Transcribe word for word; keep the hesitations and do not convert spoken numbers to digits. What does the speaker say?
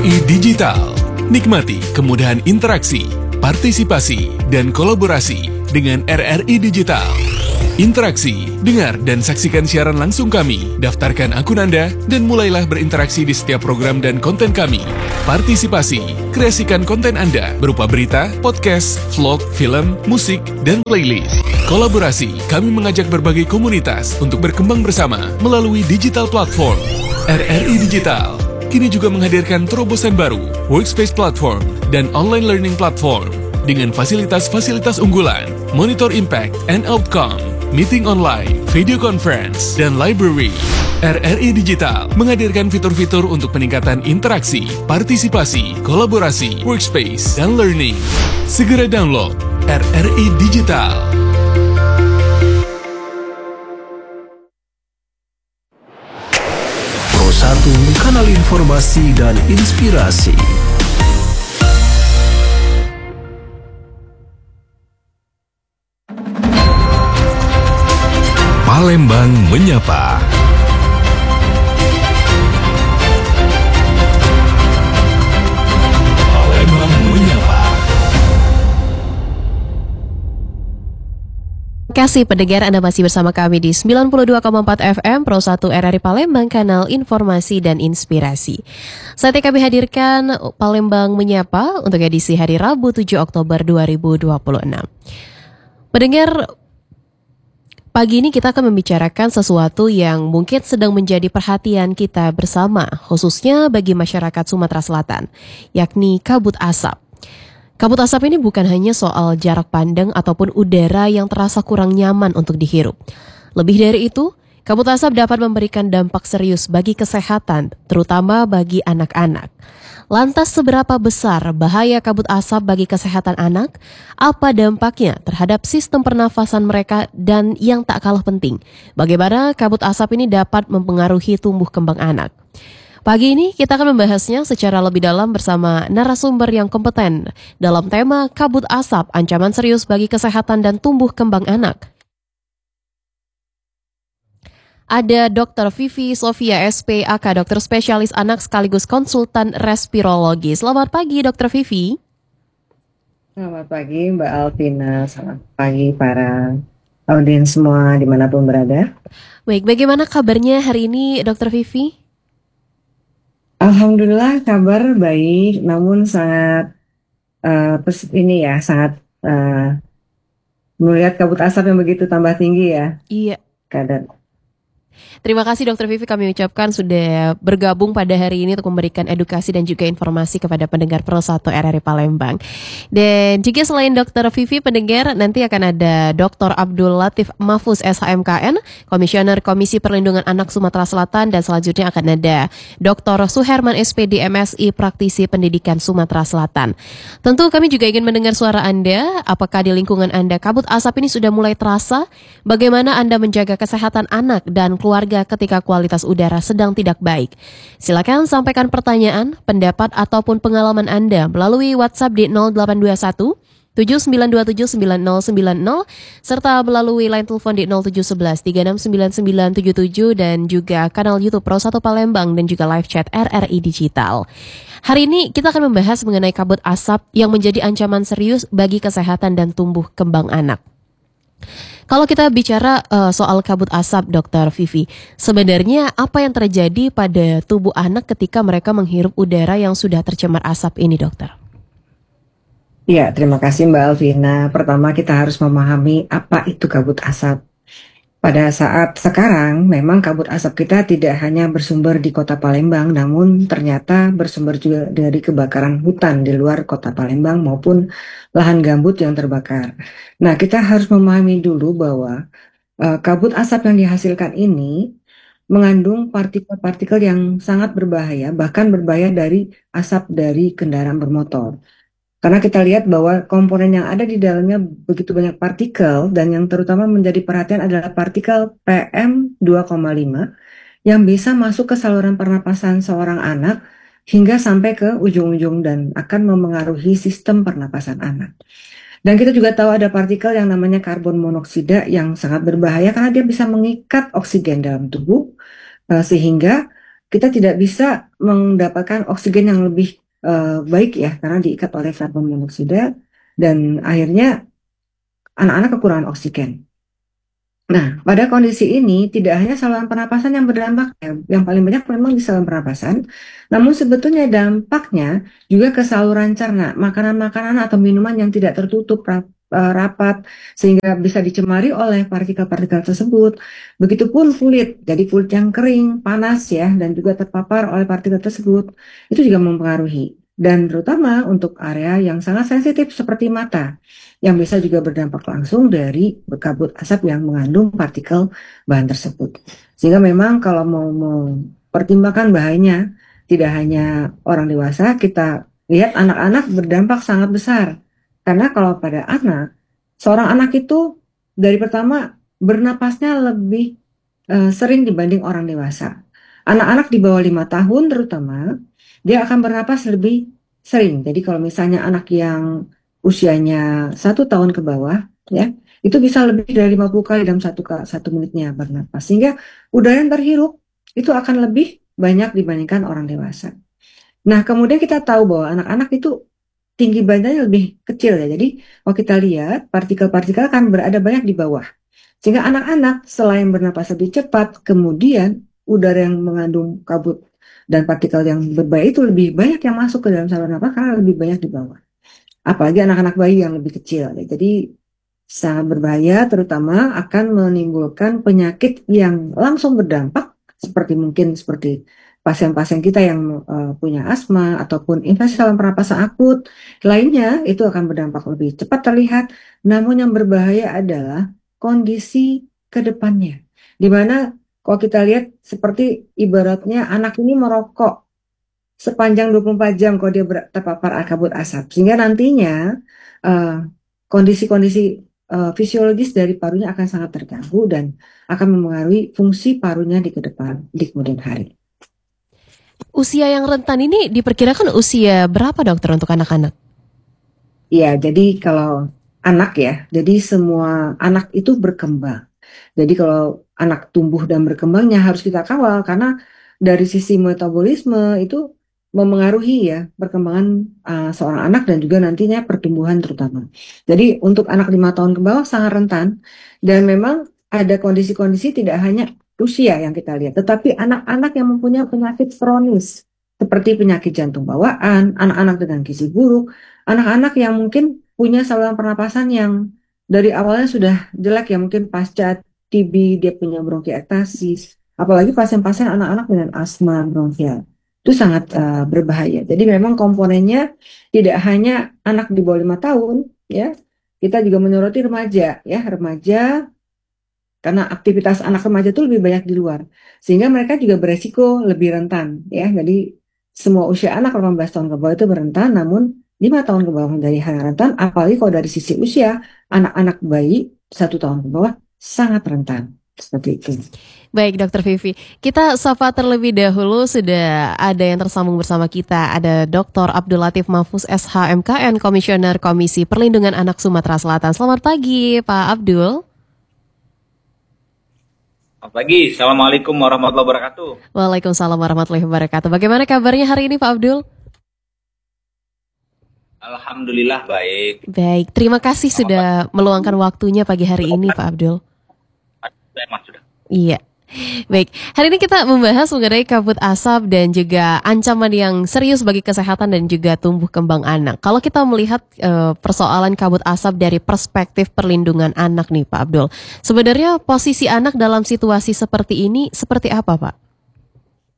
I Digital. Nikmati kemudahan interaksi, partisipasi, dan kolaborasi dengan R R I Digital. Interaksi, dengar dan saksikan siaran langsung kami, daftarkan akun Anda, dan mulailah berinteraksi di setiap program dan konten kami. Partisipasi, kreasikan konten Anda berupa berita, podcast, vlog, film, musik, dan playlist. Kolaborasi, kami mengajak berbagai komunitas untuk berkembang bersama melalui digital platform. R R I Digital kini juga menghadirkan terobosan baru, workspace platform, dan online learning platform dengan fasilitas-fasilitas unggulan, monitor impact and outcome, meeting online, video conference, dan library. R R I Digital menghadirkan fitur-fitur untuk peningkatan interaksi, partisipasi, kolaborasi, workspace, dan learning. Segera download R R I Digital. Pro satu, kanal informasi dan inspirasi. Palembang Menyapa. Palembang Menyapa. Terima kasih pendengar, Anda masih bersama kami di sembilan puluh dua koma empat F M Pro satu R R I Palembang, kanal informasi dan inspirasi. Saatnya kami hadirkan Palembang Menyapa untuk edisi hari Rabu tujuh Oktober dua ribu dua puluh enam. Pendengar, pagi ini kita akan membicarakan sesuatu yang mungkin sedang menjadi perhatian kita bersama, khususnya bagi masyarakat Sumatera Selatan, yakni kabut asap. Kabut asap ini bukan hanya soal jarak pandang ataupun udara yang terasa kurang nyaman untuk dihirup. Lebih dari itu, kabut asap dapat memberikan dampak serius bagi kesehatan, terutama bagi anak-anak. Lantas seberapa besar bahaya kabut asap bagi kesehatan anak? Apa dampaknya terhadap sistem pernafasan mereka? Dan yang tak kalah penting, bagaimana kabut asap ini dapat mempengaruhi tumbuh kembang anak? Pagi ini kita akan membahasnya secara lebih dalam bersama narasumber yang kompeten dalam tema kabut asap, ancaman serius bagi kesehatan dan tumbuh kembang anak. Ada Dokter Vivi Sofia S P A K, dokter spesialis anak sekaligus konsultan respirologi. Selamat pagi Dokter Vivi. Selamat pagi Mbak Alvina, selamat pagi para audiens semua dimanapun berada. Baik, bagaimana kabarnya hari ini Dokter Vivi? Alhamdulillah kabar baik, namun sangat uh, pes, ini ya sangat uh, melihat kabut asap yang begitu tambah tinggi ya. Iya. Kadar. Terima kasih Dokter Vivi, kami ucapkan sudah bergabung pada hari ini untuk memberikan edukasi dan juga informasi kepada pendengar Pro satu R R I Palembang. Dan juga selain Dokter Vivi, pendengar nanti akan ada Doktor Abdul Latif Mahfuz S H M K N, Komisioner Komisi Perlindungan Anak Sumatera Selatan, dan selanjutnya akan ada Doktor Suherman S P D M S I, Praktisi Pendidikan Sumatera Selatan. Tentu kami juga ingin mendengar suara Anda, apakah di lingkungan Anda kabut asap ini sudah mulai terasa? Bagaimana Anda menjaga kesehatan anak dan keluarga ketika kualitas udara sedang tidak baik? Silakan sampaikan pertanyaan, pendapat ataupun pengalaman Anda melalui WhatsApp di nol delapan dua satu tujuh sembilan dua tujuh sembilan nol sembilan nol serta melalui line telepon di nol tujuh satu satu tiga enam sembilan sembilan tujuh tujuh dan juga kanal YouTube Pro satu Palembang dan juga live chat R R I Digital. Hari ini kita akan membahas mengenai kabut asap yang menjadi ancaman serius bagi kesehatan dan tumbuh kembang anak. Kalau kita bicara uh, soal kabut asap, Dokter Vivi, sebenarnya apa yang terjadi pada tubuh anak ketika mereka menghirup udara yang sudah tercemar asap ini, Dokter? Ya, terima kasih Mbak Alvina. Pertama kita harus memahami apa itu kabut asap. Pada saat sekarang, memang kabut asap kita tidak hanya bersumber di kota Palembang, namun ternyata bersumber juga dari kebakaran hutan di luar kota Palembang maupun lahan gambut yang terbakar. Nah, kita harus memahami dulu bahwa uh, kabut asap yang dihasilkan ini mengandung partikel-partikel yang sangat berbahaya, bahkan berbahaya dari asap dari kendaraan bermotor. Karena kita lihat bahwa komponen yang ada di dalamnya begitu banyak partikel, dan yang terutama menjadi perhatian adalah partikel P M dua koma lima yang bisa masuk ke saluran pernapasan seorang anak hingga sampai ke ujung-ujung dan akan memengaruhi sistem pernapasan anak. Dan kita juga tahu ada partikel yang namanya karbon monoksida yang sangat berbahaya karena dia bisa mengikat oksigen dalam tubuh, sehingga kita tidak bisa mendapatkan oksigen yang lebih uh, baik ya, karena diikat oleh karbon monoksida, dan akhirnya anak-anak kekurangan oksigen. Nah, pada kondisi ini tidak hanya saluran pernapasan yang berdampak, ya. Yang paling banyak memang di saluran pernapasan, namun sebetulnya dampaknya juga ke saluran cerna, makanan-makanan atau minuman yang tidak tertutup rap- eh, rapat sehingga bisa dicemari oleh partikel-partikel tersebut. Begitupun kulit, jadi kulit yang kering, panas ya, dan juga terpapar oleh partikel tersebut, itu juga mempengaruhi. Dan terutama untuk area yang sangat sensitif seperti mata, yang bisa juga berdampak langsung dari kabut asap yang mengandung partikel bahan tersebut. Sehingga memang kalau mau mempertimbangkan bahayanya, tidak hanya orang dewasa, kita lihat anak-anak berdampak sangat besar. Karena kalau pada anak, seorang anak itu dari pertama bernapasnya lebih uh, sering dibanding orang dewasa. Anak-anak di bawah lima tahun terutama, dia akan bernapas lebih sering. Jadi kalau misalnya anak yang usianya satu tahun ke bawah, ya, itu bisa lebih dari lima puluh kali dalam satu, satu menitnya bernapas. Sehingga udara yang terhirup itu akan lebih banyak dibandingkan orang dewasa. Nah, kemudian kita tahu bahwa anak-anak itu tinggi badannya lebih kecil ya. Jadi kalau kita lihat partikel-partikel akan berada banyak di bawah. Sehingga anak-anak selain bernapas lebih cepat, kemudian udara yang mengandung kabut dan partikel yang berbahaya itu lebih banyak yang masuk ke dalam saluran nafas karena lebih banyak di bawah. Apalagi anak-anak bayi yang lebih kecil. Ya. Jadi sangat berbahaya, terutama akan menimbulkan penyakit yang langsung berdampak, seperti mungkin seperti pasien-pasien kita yang uh, punya asma ataupun infeksi saluran pernapasan akut lainnya, itu akan berdampak lebih cepat terlihat. Namun yang berbahaya adalah kondisi ke depannya, di mana kalau kita lihat seperti ibaratnya anak ini merokok sepanjang dua puluh empat jam kalau dia terpapar kabut asap, sehingga nantinya uh, kondisi-kondisi uh, fisiologis dari parunya akan sangat terganggu dan akan mempengaruhi fungsi parunya di ke depan di kemudian hari. Usia yang rentan ini diperkirakan usia berapa dokter untuk anak-anak? Ya, jadi kalau anak ya, jadi semua anak itu berkembang. Jadi kalau anak tumbuh dan berkembangnya harus kita kawal, karena dari sisi metabolisme itu memengaruhi ya perkembangan uh, seorang anak dan juga nantinya pertumbuhan terutama. Jadi untuk anak lima tahun ke bawah sangat rentan, dan memang ada kondisi-kondisi tidak hanya usia yang kita lihat, tetapi anak-anak yang mempunyai penyakit kronis seperti penyakit jantung bawaan, anak-anak dengan gizi buruk, anak-anak yang mungkin punya saluran pernapasan yang dari awalnya sudah jelek ya, mungkin pasca T B, dia punya bronkiektasis, apalagi pasien-pasien anak-anak dengan asma bronkial, itu sangat uh, berbahaya. Jadi memang komponennya tidak hanya anak di bawah lima tahun, ya, kita juga menyoroti remaja, ya, remaja, karena aktivitas anak remaja itu lebih banyak di luar, sehingga mereka juga beresiko lebih rentan, ya. Jadi semua usia anak delapan belas tahun ke bawah itu berentan, namun lima tahun ke bawah menjadi hal yang rentan, apalagi kalau dari sisi usia, anak-anak bayi satu tahun ke bawah sangat rentan, seperti itu. Baik dokter Vivi, kita sapa terlebih dahulu, sudah ada yang tersambung bersama kita, ada dokter Abdul Latif Mahfuz S H M K N, Komisioner Komisi Perlindungan Anak Sumatera Selatan. Selamat pagi Pak Abdul. Selamat pagi, Assalamualaikum warahmatullahi wabarakatuh. Waalaikumsalam warahmatullahi wabarakatuh. Bagaimana kabarnya hari ini Pak Abdul? Alhamdulillah baik. Baik, terima kasih Selamat sudah pagi. Meluangkan waktunya pagi hari ini Pak Abdul. Sudah. Iya. Baik, hari ini kita membahas mengenai kabut asap dan juga ancaman yang serius bagi kesehatan dan juga tumbuh kembang anak. Kalau kita melihat e, persoalan kabut asap dari perspektif perlindungan anak nih Pak Abdul, sebenarnya posisi anak dalam situasi seperti ini seperti apa Pak?